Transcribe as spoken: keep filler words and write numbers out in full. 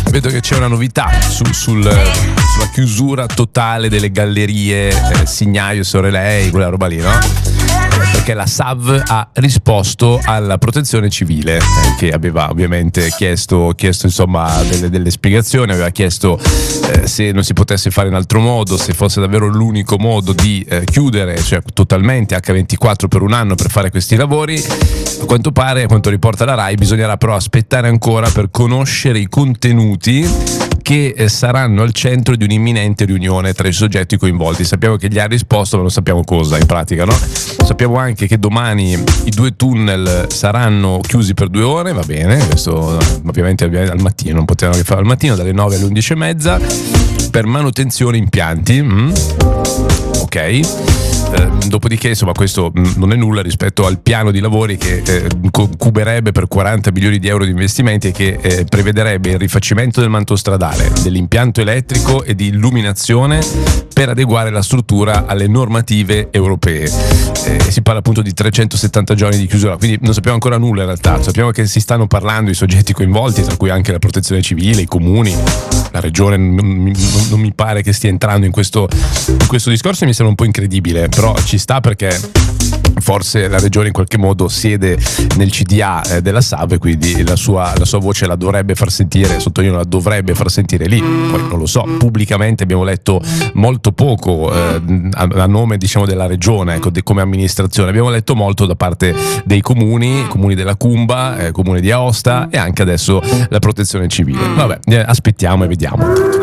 vedo che c'è una novità su, sul, sulla chiusura totale delle gallerie eh, Signaio, Sorelei, quella roba lì, no? Perché la S A V ha risposto alla protezione civile eh, che aveva ovviamente chiesto, chiesto insomma delle, delle spiegazioni, aveva chiesto eh, se non si potesse fare in altro modo, se fosse davvero l'unico modo di eh, chiudere, cioè totalmente acca ventiquattro per un anno per fare questi lavori. A quanto pare, a quanto riporta la RAI, bisognerà però aspettare ancora per conoscere i contenuti che eh, saranno al centro di un'imminente riunione tra i soggetti coinvolti. Sappiamo che gli ha risposto, ma non sappiamo cosa in pratica, no? Sappiamo anche che domani i due tunnel saranno chiusi per due ore, va bene, questo ovviamente al mattino, non potevano che fare al mattino, dalle nove alle undici e mezza, per manutenzione impianti. Mm? Ok. Eh, dopodiché insomma questo mh, non è nulla rispetto al piano di lavori che eh, cuberebbe per quaranta milioni di euro di investimenti e che eh, prevederebbe il rifacimento del manto stradale, dell'impianto elettrico e di illuminazione per adeguare la struttura alle normative europee. Eh, si parla appunto di trecentosettanta giorni di chiusura, quindi non sappiamo ancora nulla in realtà. Sappiamo che si stanno parlando i soggetti coinvolti, tra cui anche la protezione civile, i comuni, la regione non, non, non mi pare che stia entrando in questo, in questo discorso, e mi sembra un po' incredibile, però ci sta perché forse la regione in qualche modo siede nel C D A eh, della S A V, e quindi la sua, la sua voce la dovrebbe far sentire, sottolineo la dovrebbe far sentire lì. Poi non lo so, pubblicamente abbiamo letto molto poco eh, a, a nome diciamo della regione, ecco, de, come amministrazione abbiamo letto molto da parte dei comuni, comuni della Cumba, eh, comune di Aosta e anche adesso la protezione civile. Vabbè, eh, aspettiamo e vediamo.